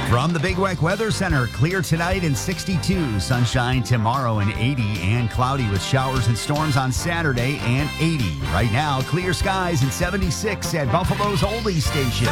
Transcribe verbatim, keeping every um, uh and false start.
From the Big Weck Weather Center, clear tonight and sixty-two, sunshine tomorrow and eighty, and cloudy with showers and storms on Saturday and eighty. Right now, clear skies and seventy-six at Buffalo's Oldie Station.